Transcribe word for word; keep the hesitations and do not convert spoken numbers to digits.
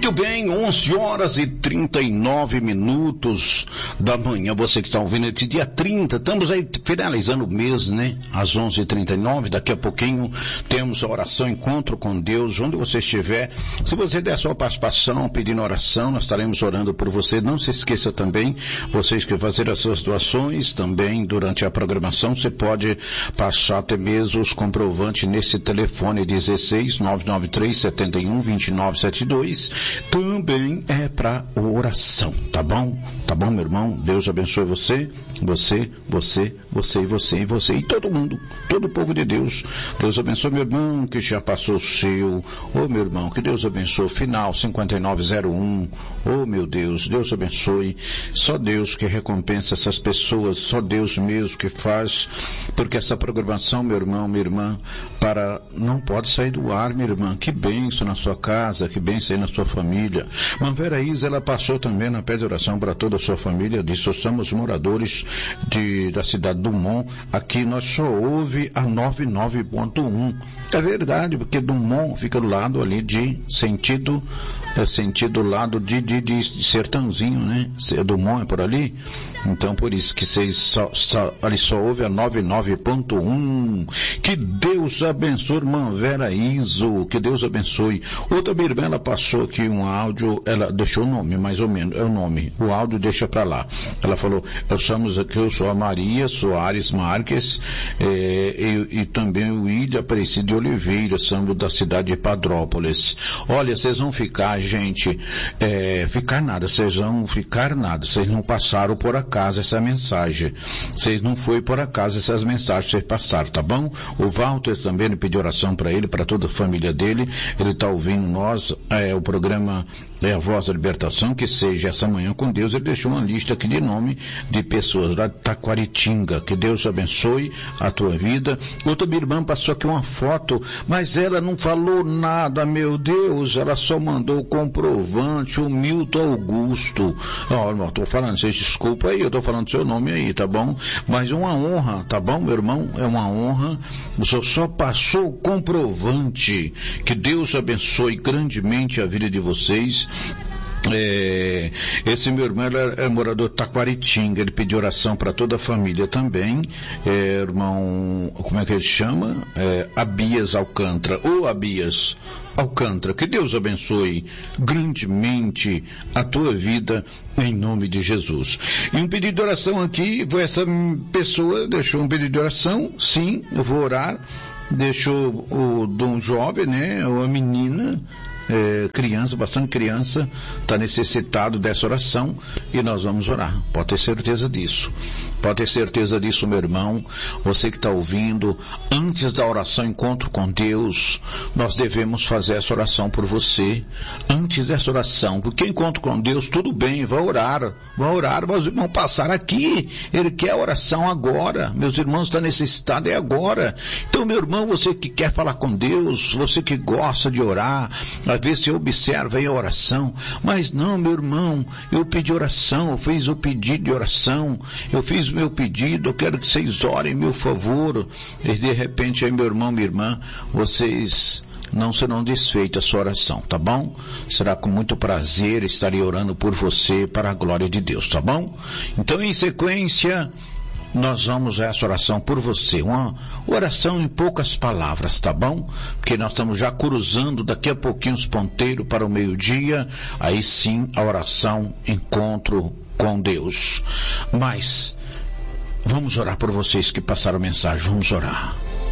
Muito bem, onze horas e trinta e nove minutos da manhã. Você que está ouvindo esse dia trinta, estamos aí finalizando o mês, né? Às onze e trinta e nove, daqui a pouquinho temos a oração Encontro com Deus, onde você estiver. Se você der sua participação, pedindo oração, nós estaremos orando por você. Não se esqueça também, vocês que fazer as suas doações também durante a programação, você pode passar até mesmo os comprovantes nesse telefone dezesseis, nove nove três, sete um, dois nove sete dois. Também é para oração, tá bom? Tá bom, meu irmão? Deus abençoe você, você, você, você e você e você e todo mundo, todo o povo de Deus. Deus abençoe meu irmão que já passou o seu. Ô meu irmão, que Deus abençoe. Final cinquenta e nove zero um. Ô meu Deus, Deus abençoe. Só Deus que recompensa essas pessoas, só Deus mesmo que faz, porque essa programação, meu irmão, minha irmã, para não pode sair do ar, minha irmã. Que bênção na sua casa, que bênção aí na sua família. Manvera Isa, ela passou também na pé de oração para toda a sua família, disse: somos moradores de, da cidade do Dumont, aqui nós só ouve a noventa e nove ponto um. É verdade, porque Dumont fica do lado ali de sentido, é sentido lado de, de, de Sertãozinho, né? Dumont é por ali, então por isso que vocês só, só, ali só ouve a noventa e nove ponto um. Que Deus abençoe, Manvera Iso, que Deus abençoe. Outra minha irmã, ela passou aqui um áudio, ela deixou o nome, mais ou menos, é o nome, o áudio deixa pra lá. Ela falou: nós estamos aqui, eu sou a Maria Soares Marques, é, e, e também o William Aparecido de Oliveira, somos da cidade de Padrópolis. Olha, vocês vão ficar, gente, é, ficar nada, vocês vão ficar nada, vocês não passaram por acaso essa mensagem, vocês não foi por acaso essas mensagens que vocês passaram, tá bom? O Walter também, ele pediu oração para ele, para toda a família dele, ele está ouvindo nós, é, o programa é a Voz da Libertação, que seja essa manhã com Deus. Ele deixou uma lista aqui de nome de pessoas lá de Taquaritinga. Que Deus abençoe a tua vida. Outra minha irmã passou aqui uma foto, mas ela não falou nada, meu Deus, ela só mandou o comprovante, o Milton Augusto. Ó, oh, eu tô falando, vocês desculpa aí, eu tô falando seu nome aí, tá bom? Mas é uma honra, tá bom, meu irmão? É uma honra. O senhor só passou o comprovante. Que Deus abençoe grandemente a vida de vocês. É, esse meu irmão é, é morador de Taquaritinga, ele pediu oração para toda a família também, é, irmão, como é que ele chama? É, Abias Alcântara, ou Abias Alcântara, que Deus abençoe grandemente a tua vida em nome de Jesus. E um pedido de oração aqui, essa pessoa deixou um pedido de oração, sim, eu vou orar, deixou o de um jovem, né, uma menina, É, criança, bastante criança, está necessitado dessa oração e nós vamos orar. Pode ter certeza disso. Pode ter certeza disso, meu irmão. Você que está ouvindo, antes da oração Encontro com Deus, nós devemos fazer essa oração por você. Antes dessa oração, porque Encontro com Deus, tudo bem, vai orar, vai orar, mas os irmãos passaram aqui, ele quer a oração agora. Meus irmãos estão necessitados, é agora. Então, meu irmão, você que quer falar com Deus, você que gosta de orar, às vezes você observa aí a oração, mas não, meu irmão, eu pedi oração, eu fiz o pedido de oração, eu fiz o meu pedido, eu quero que vocês orem em meu favor, e de repente aí, meu irmão, minha irmã, vocês não serão desfeitos a sua oração, tá bom? Será com muito prazer estarei orando por você para a glória de Deus, tá bom? Então, em sequência, nós vamos a essa oração por você, uma oração em poucas palavras, tá bom? Porque nós estamos já cruzando daqui a pouquinho os ponteiros para o meio-dia, aí sim a oração Encontro com Deus. Mas vamos orar por vocês que passaram mensagem, vamos orar.